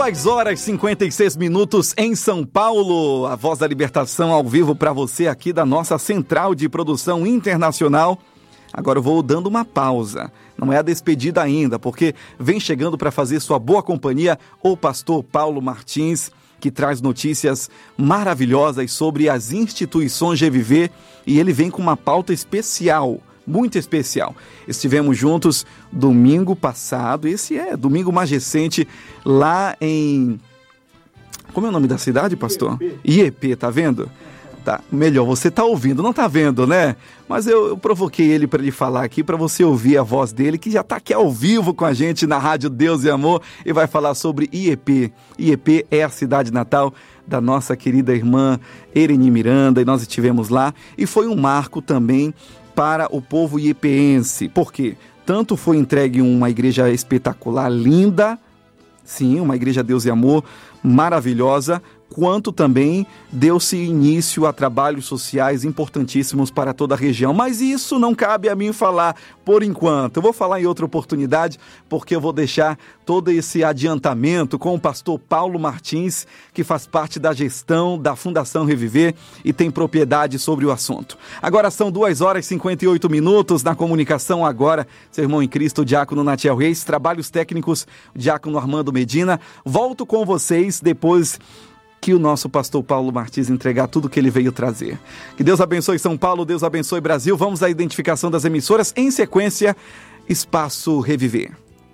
2h56 em São Paulo. A Voz da Libertação ao vivo para você aqui da nossa Central de Produção Internacional. Agora eu vou dando uma pausa. Não é a despedida ainda, porque vem chegando para fazer sua boa companhia o pastor Paulo Martins, que traz notícias maravilhosas sobre as instituições GVV, e ele vem com uma pauta especial, muito especial. Estivemos juntos domingo passado, esse é domingo mais recente, lá em... Como é o nome da cidade, pastor? IEP, tá vendo? Tá, melhor, você tá ouvindo, não tá vendo, né? Mas eu provoquei ele para ele falar aqui, para você ouvir a voz dele, que já tá aqui ao vivo com a gente na Rádio Deus e Amor, e vai falar sobre IEP. IEP é a cidade natal da nossa querida irmã Ereni Miranda, e nós estivemos lá, e foi um marco também para o povo iepense. Por quê? Tanto foi entregue uma igreja espetacular, linda, sim, uma igreja Deus e Amor, maravilhosa, quanto também deu-se início a trabalhos sociais importantíssimos para toda a região. Mas isso não cabe a mim falar por enquanto. Eu vou falar em outra oportunidade, porque eu vou deixar todo esse adiantamento com o pastor Paulo Martins, que faz parte da gestão da Fundação Reviver e tem propriedade sobre o assunto. Agora são 2h58 na comunicação agora. Seu irmão em Cristo, o diácono Natiel Reis, trabalhos técnicos, o diácono Armando Medina. Volto com vocês depois que o nosso pastor Paulo Martins entregar tudo que ele veio trazer. Que Deus abençoe São Paulo, Deus abençoe Brasil. Vamos à identificação das emissoras. Em sequência, Espaço Reviver.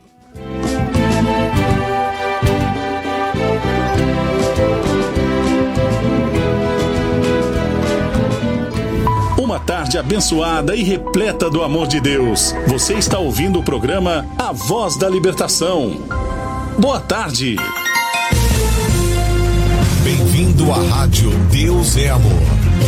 Uma tarde abençoada e repleta do amor de Deus. Você está ouvindo o programa A Voz da Libertação. Boa tarde. Bem-vindo à Rádio Deus é Amor.